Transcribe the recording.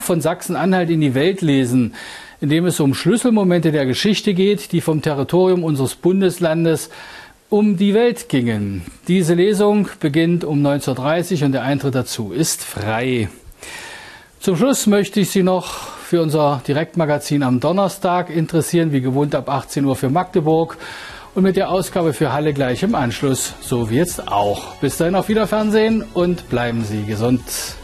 Von Sachsen-Anhalt in die Welt lesen, in dem es um Schlüsselmomente der Geschichte geht, die vom Territorium unseres Bundeslandes um die Welt gingen. Diese Lesung beginnt um 19:30 Uhr und der Eintritt dazu ist frei. Zum Schluss möchte ich Sie noch für unser Direktmagazin am Donnerstag interessieren, wie gewohnt ab 18 Uhr für Magdeburg und mit der Ausgabe für Halle gleich im Anschluss, so wie jetzt auch. Bis dahin auf Wiederfernsehen und bleiben Sie gesund.